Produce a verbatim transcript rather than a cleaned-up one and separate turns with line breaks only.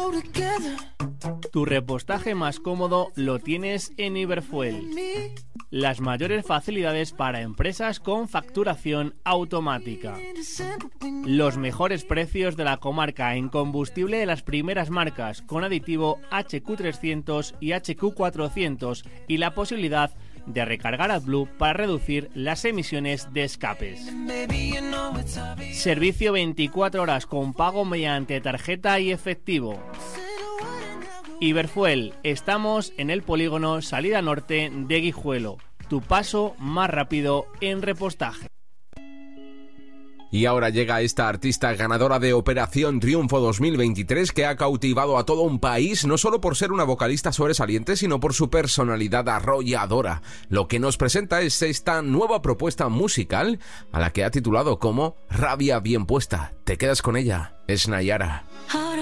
Tu repostaje más cómodo lo tienes en Iberfuel. Las mayores facilidades para empresas con facturación automática. Los mejores precios de la comarca en combustible de las primeras marcas con aditivo H Q trescientos y H Q cuatrocientos y la posibilidad de recargar AdBlue para reducir las emisiones de escapes. Servicio veinticuatro horas con pago mediante tarjeta y efectivo. Iberfuel, estamos en el polígono Salida Norte de Guijuelo. Tu paso más rápido en repostaje.
Y ahora llega esta artista ganadora de Operación Triunfo dos mil veintitrés que ha cautivado a todo un país, no solo por ser una vocalista sobresaliente, sino por su personalidad arrolladora. Lo que nos presenta es esta nueva propuesta musical a la que ha titulado como Rabia Bien Puesta. Te quedas con ella, es Nayara.